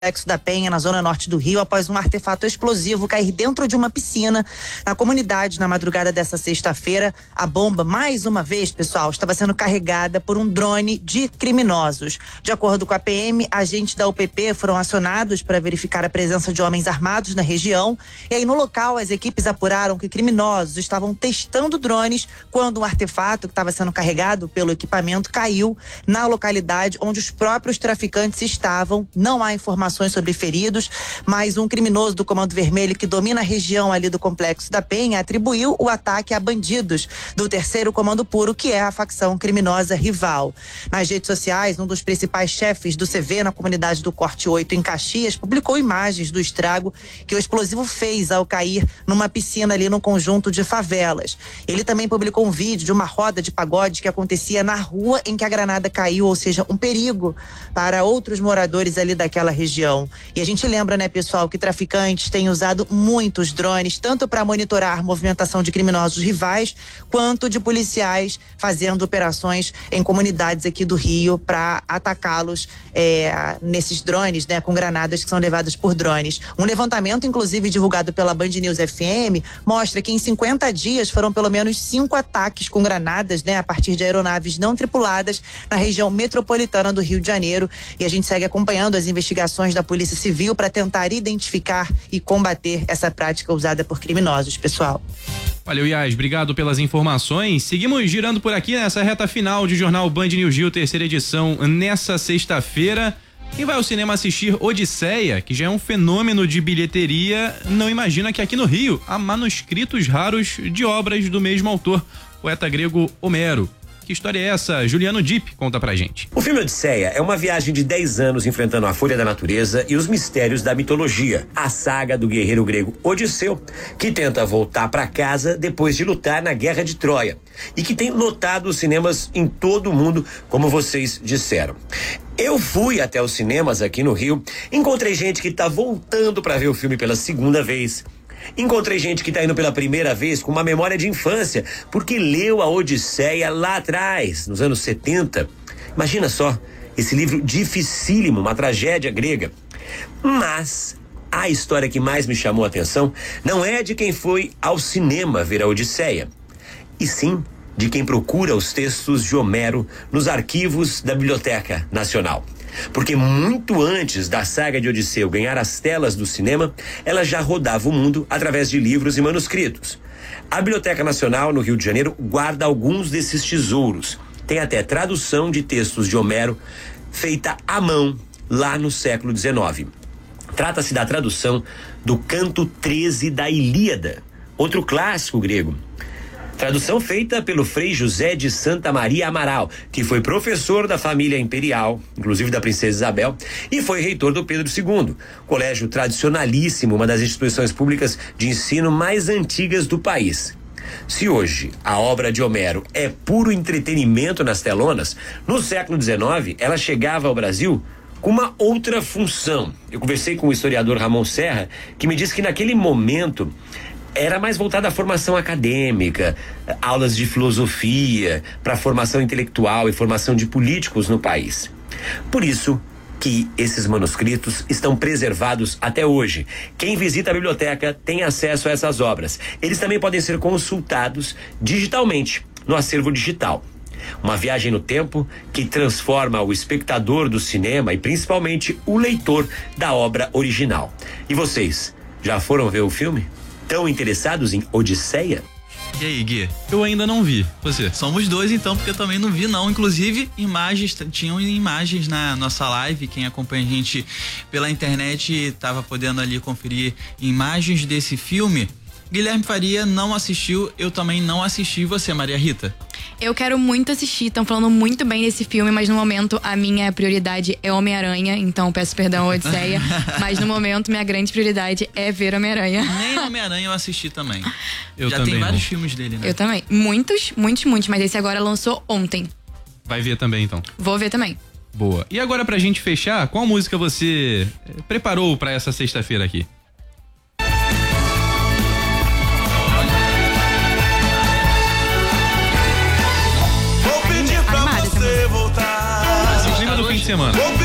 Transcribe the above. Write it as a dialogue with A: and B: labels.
A: Complexo da Penha, na zona norte do Rio, após um artefato explosivo cair dentro de uma piscina na comunidade na madrugada dessa sexta-feira. A bomba, mais uma vez, pessoal, estava sendo carregada por um drone de criminosos. De acordo com a PM, agentes da UPP foram acionados para verificar a presença de homens armados na região. E aí, no local, as equipes apuraram que criminosos estavam testando drones quando um artefato que estava sendo carregado pelo equipamento caiu na localidade onde os próprios traficantes estavam. Não há informações sobre feridos, mas um criminoso do Comando Vermelho que domina a região ali do Complexo da Penha atribuiu o ataque a bandidos do 3º Comando Puro, que é a facção criminosa rival. Nas redes sociais, um dos principais chefes do CV na comunidade do Corte 8 em Caxias publicou imagens do estrago que o explosivo fez ao cair numa piscina ali no conjunto de favelas. Ele também publicou um vídeo de uma roda de pagode que acontecia na rua em que a granada caiu, ou seja, um perigo para outros moradores ali daquela região. E a gente lembra, né, pessoal, que traficantes têm usado muitos drones, tanto para monitorar a movimentação de criminosos rivais, quanto de policiais fazendo operações em comunidades aqui do Rio para atacá-los nesses drones, né, com granadas que são levadas por drones. Um levantamento, inclusive, divulgado pela Band News FM, mostra que em 50 dias foram pelo menos 5 ataques com granadas, né, a partir de aeronaves não tripuladas na região metropolitana do Rio de Janeiro. E a gente segue acompanhando as investigações da Polícia Civil para tentar identificar e combater essa prática usada por criminosos, pessoal.
B: Valeu, Yas, obrigado pelas informações. Seguimos girando por aqui nessa reta final de Jornal Band News Rio, terceira edição, nessa sexta-feira. Quem vai ao cinema assistir Odisseia, que já é um fenômeno de bilheteria, não imagina que aqui no Rio há manuscritos raros de obras do mesmo autor, poeta grego Homero. Que história é essa? Juliano Dipp conta pra gente.
C: O filme Odisseia é uma viagem de 10 anos enfrentando a fúria da natureza e os mistérios da mitologia. A saga do guerreiro grego Odisseu, que tenta voltar pra casa depois de lutar na Guerra de Troia e que tem lotado os cinemas em todo o mundo, como vocês disseram. Eu fui até os cinemas aqui no Rio, encontrei gente que tá voltando pra ver o filme pela segunda vez. Encontrei gente que tá indo pela primeira vez com uma memória de infância, porque leu a Odisseia lá atrás, nos anos 70. Imagina só, esse livro dificílimo, uma tragédia grega. Mas a história que mais me chamou a atenção não é de quem foi ao cinema ver a Odisseia, e sim de quem procura os textos de Homero nos arquivos da Biblioteca Nacional. Porque muito antes da saga de Odisseu ganhar as telas do cinema, ela já rodava o mundo através de livros e manuscritos. A Biblioteca Nacional, no Rio de Janeiro, guarda alguns desses tesouros. Tem até tradução de textos de Homero feita à mão lá no século XIX. Trata-se da tradução do Canto 13 da Ilíada, outro clássico grego. Tradução feita pelo Frei José de Santa Maria Amaral, que foi professor da família imperial, inclusive da princesa Isabel, e foi reitor do Pedro II, colégio tradicionalíssimo, uma das instituições públicas de ensino mais antigas do país. Se hoje a obra de Homero é puro entretenimento nas telonas, no século XIX ela chegava ao Brasil com uma outra função. Eu conversei com o historiador Ramon Serra, que me disse que naquele momento era mais voltada à formação acadêmica, aulas de filosofia, para formação intelectual e formação de políticos no país. Por isso que esses manuscritos estão preservados até hoje. Quem visita a biblioteca tem acesso a essas obras. Eles também podem ser consultados digitalmente, no acervo digital. Uma viagem no tempo que transforma o espectador do cinema e principalmente o leitor da obra original. E vocês, já foram ver o filme? Estão interessados em Odisseia?
D: E aí, Gui?
B: Eu ainda não vi. Você?
D: Somos dois então, porque eu também não vi não. Inclusive, tinham imagens na nossa live. Quem acompanha a gente pela internet estava podendo ali conferir imagens desse filme. Guilherme Faria não assistiu, eu também não assisti. Você, Maria Rita?
E: Eu quero muito assistir, estão falando muito bem desse filme, mas no momento a minha prioridade é Homem-Aranha, então peço perdão à Odisseia, mas no momento minha grande prioridade é ver Homem-Aranha.
D: Nem Homem-Aranha eu assisti também.
B: Eu
D: Já
B: também
D: tem vários
B: não.
D: filmes dele, né?
E: Eu também. Muitos, mas esse agora lançou ontem.
B: Vai ver também, então.
E: Vou ver também.
B: Boa. E agora, pra gente fechar, qual música você preparou pra essa sexta-feira aqui?
E: Animada essa música.
B: Clima do fim de semana.